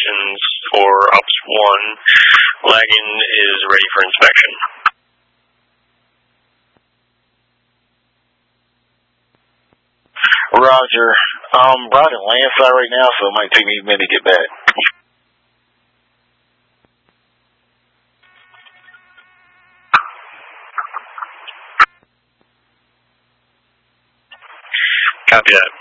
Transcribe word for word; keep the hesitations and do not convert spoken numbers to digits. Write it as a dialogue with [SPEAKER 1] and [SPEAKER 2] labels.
[SPEAKER 1] inspections for Ops one. Lagan is ready for inspection.
[SPEAKER 2] Roger. I'm riding landside right now, so it might take me a minute to get back.
[SPEAKER 1] Copy that.